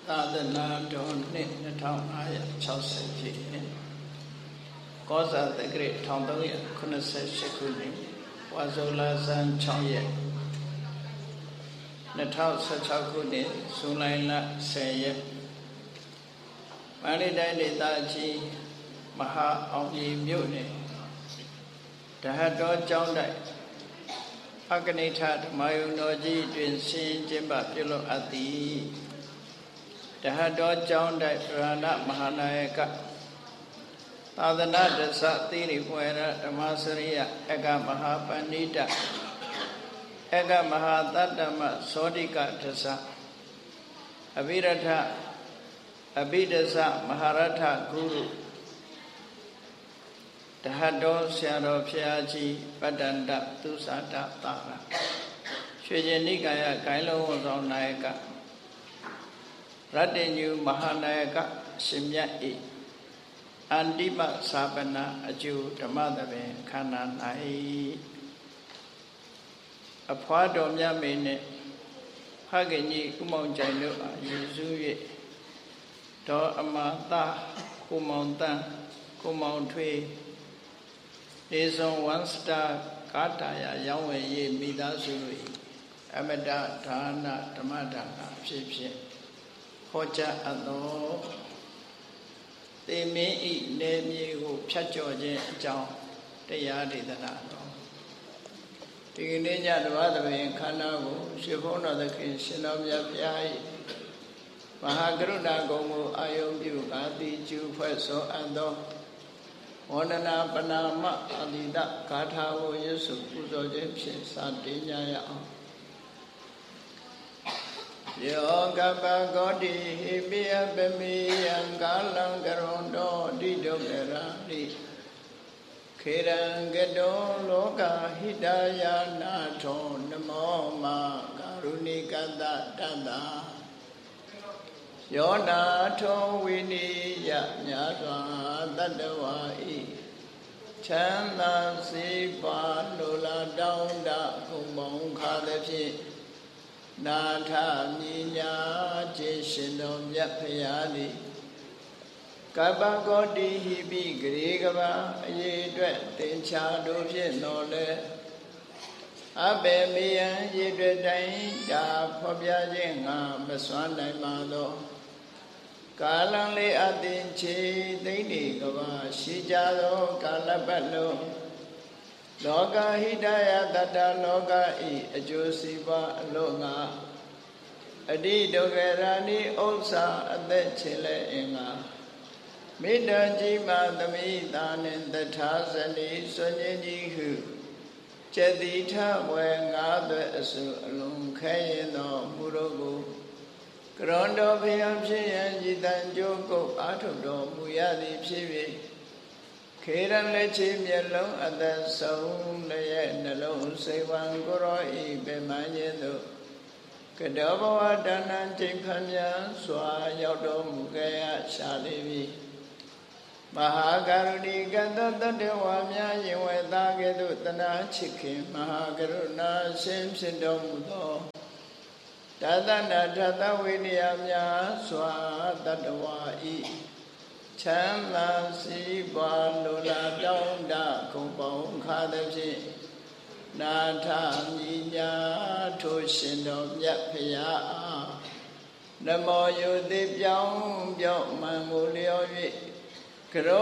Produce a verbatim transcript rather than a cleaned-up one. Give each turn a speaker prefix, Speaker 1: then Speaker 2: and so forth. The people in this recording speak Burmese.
Speaker 1: သာသနာတော်နှစ်နှစ်ထောင်ငါးရာခြောက်ဆယ်ပြည့်နှစ်ကောဇာတက္ကရာတစ်ထောင်သုံးရာခုနှစ်ဆယ်ရှစ်ခုနှစ်ဝါဆိုလဆန်းခြောက်ရက်နှစ်ထောင်ဆယ်ခြောက်ခုနှစ်ဇူလိုင်လဆယ်ရက်မန္တလေးတိုင်းဒေသကြီးမဟာအောင်ကြီးမြို့နယ်တဟတ်တော်ကျောင်းတိုက်အကနိဋ္ဌဓမ္မယုံတော်ကြီးတွင်ဆင်းကျင်းပပြုလုပ်အပ်သည်တဟတ်တော်ကျောင်းတိုက်ဗရဏမဟာနာယကသာသနာတသသီရိဝေရဓမ္မစရိယအကမဟာပဏိတအကမဟာတတ္တမသောတိကတသအဘိရထအဘိဒသမဟာရထဂုရုတဟတ်တော်ဆရာတော်ဖျားကြီးပတ္တန္တသုသာတသာရရွှေကျင်နိကာယဂိုင်းလုံးဝန်ဆောင်နာယကရတ္တညုမဟာနာယကရှင်မြတ်ဤအန္တိမသာပနာအကျိုးဓမ္မသဘင်ခန္ဓာ၌အဖွားတော်မြတ်မေနှင့်ဖခင်ကြီးဥမောင်ကြိုင်တို့အားယေရှု၍တော်အမသာကိုမောင်တန်းကိုမောင်ထွေးဒေဇွန်ဝမ်စတာကာတာယာရောင်းဝယ်ရေးမိသားစုတို့၏အမတဒါနဓမ္မဒါနဖြစ်ဖြစ်ဟောကြားအပ်သောသေမင်းဤနေမြေကိုဖြတ်ကျော်ခြင်းအကြောင်းတရားဒေသနာတော်ဒီကနေ့ညဓမ္မသဘင်ခန္ဓာကိုရှင်ဘုန်းတော်သခင်ရှင်တော်မြတ်ဘုရား၏မဟာကရုဏာဂုဏ်ကိုအာယုံပြုကာတိကျူဖွဲ့သောအပ်သောဝန္ဒနာပနာမအတိတဂါထာကိုရွတ်ဆိုပူဇော်ခြင်းဖြင့်စတင်ကြရအောင်ယောကပဂောတိဟိပိယပမေယံကာလံကရွန်တောတိဒုက္ခရာတိခေရံကတောလောကဟိတယာနာထောနမောမကာရုဏိကတတတ္တယောနာထောဝိနိယမြတ်စွာတတ္တဝါဤချမ်းသာစေပါလိုလားတောင်းတခုံမောင်ခါသည်ဖြင့်နာထမြညာခြင်းရှင်တော်မြတ်ဖရာသည်ကပ္ပဂောတိဟိပိဂရေကဘာအရေးအတွက်တင်ချာတို့ဖြင့်တော်လဲအဘေမေယံရေတွေ့တိုင်းဒါဖော်ပြခြင်းငါမစွမ်းနိုင်ပါသောကာလံလေးအတင်ချေသိမ့်ဒီကဘာရှိကြသောကာလပတ်လုံးလောကဟိတယတတ္တလောကဤအကျိုးစီးပွားအလို့ငါအတိဒုက္ခရာနိဥစ္စာအသက်ချေလဲအင်္ဂါမေတ္တာကြီးမှသမိတာနှင့်တထာဇနီဆွညင်းကြီးဟုကျက်တိထဝေငါးသွဲအစုအလုံးခဲရင်သောမူတို့ကိုကရွန်တော်ဖျံဖြစ်ရန်ဤတန်ကြိုးကုတ်အာထုတော်မူရသည်ဖြစ်၍ခေရန်လက်ချေမျက်လုံးအသက်ဆုံးလည်းရဲ့နှလုံးစိတ်ဝံကိုရောဤပင်မခြင်းသို့ကတောဘဝဒါနံချိန်ဖန်မြန်စွာရောက်တော်မူကြရရှာလိမည်မဟာကရုဏီကတတတ္တဝါများယင်ဝေသားကဲ့သို့တနာချစ်ခင်မဟာကရုဏာရှင်ဖြစ်တော်မူသောတသနာထသဝိနည်းများစွာတတ္တဝါဤချမ်းသာစီးပွားလိုလားတောင်းတခုံပေါင်းခါသည်ဖြင့်နာထမြညာထိုရှင်တော်မြတ်ဖရာအားနမောယုတိပြောင်းပြောင်းမှန်ကိုလျော်၍ကရော